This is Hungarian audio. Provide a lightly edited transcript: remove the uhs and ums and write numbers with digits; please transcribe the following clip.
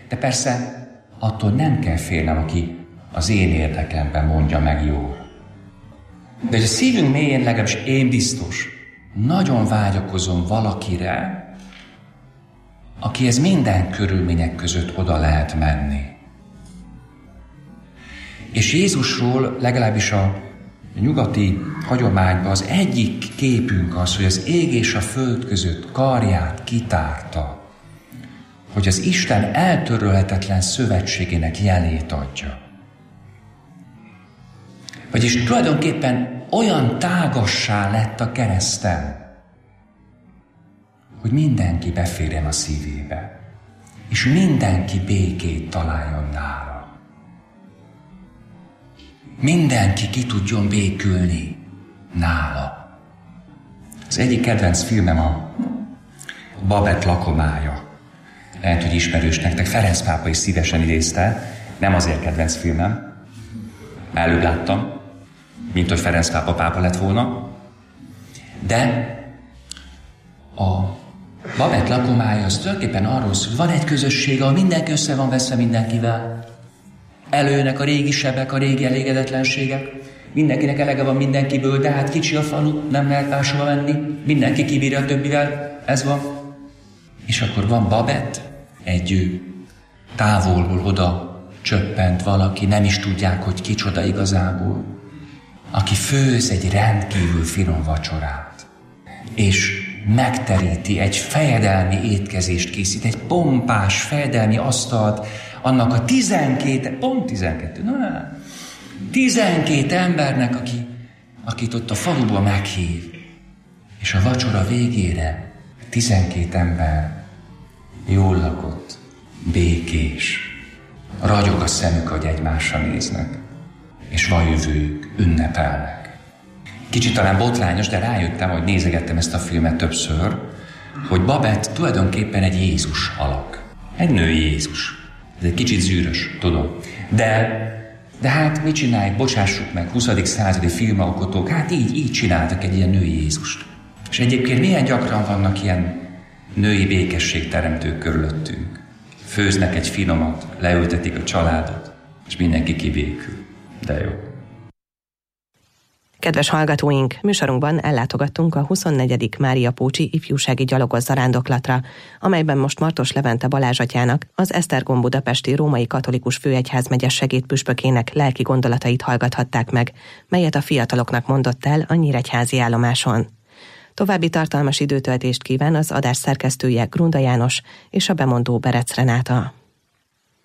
De persze attól nem kell félnem, aki az én érdekemben mondja meg jól. De hogy a szívünk mélyén, legalábbis én biztos, nagyon vágyakozom valakire, akihez minden körülmények között oda lehet menni. És Jézusról legalábbis a nyugati hagyományban az egyik képünk az, hogy az ég és a föld között karját kitárta, hogy az Isten eltörölhetetlen szövetségének jelét adja. Vagyis tulajdonképpen olyan tágassá lett a kereszten, hogy mindenki beférjen a szívébe, és mindenki békét találjon nála. Mindenki ki tudjon békülni nála. Az egyik kedvenc filmem a Babett lakomája. Lehet, hogy ismerős nektek, Ferenc pápa is szívesen idézte, nem azért kedvenc filmem, előbb láttam, mint hogy Ferenc pápa lett volna, de a Babett lakomája az tulajdonképpen arról szól, hogy van egy közösség, ahol mindenki össze van veszve mindenkivel. Előjönnek a régi sebek, a régi elégedetlenségek, mindenkinek elege van mindenkiből, de hát kicsi a falu, nem lehet máshova menni, mindenki kibírja a többivel, ez van. És akkor van Babett, egy távolból oda csöppent valaki, nem is tudják, hogy kicsoda igazából, aki főz egy rendkívül finom vacsorát, és megteríti, egy fejedelmi étkezést készít, egy pompás fejedelmi asztalt, annak a 12 embernek, akit ott a faluban meghív. És a vacsora végére 12 ember jól lakott, békés, ragyog a szemük, hogy egymásra néznek, és van jövőjük, ünnepelnek. Kicsit talán botrányos, de rájöttem, hogy nézegettem ezt a filmet többször, hogy Babett tulajdonképpen egy Jézus alak. Egy női Jézus. Ez egy kicsit zűrös, tudom. De hát mit csináljuk, bocsássuk meg, 20. századi filmalkotók, hát így csináltak egy ilyen női Jézust. És egyébként milyen gyakran vannak ilyen női békességteremtők körülöttünk. Főznek egy finomat, leültetik a családot, és mindenki kibékül. De jó. Kedves hallgatóink, műsorunkban ellátogattunk a 24. Mária Pócsi ifjúsági gyalogos zarándoklatra, amelyben most Martos Levente Balázs atyának, az Esztergom budapesti római katolikus főegyházmegye segédpüspökének lelki gondolatait hallgathatták meg, melyet a fiataloknak mondott el a nyíregyházi állomáson. További tartalmas időtöltést kíván az adás szerkesztője Grunda János és a bemondó Berec Renáta.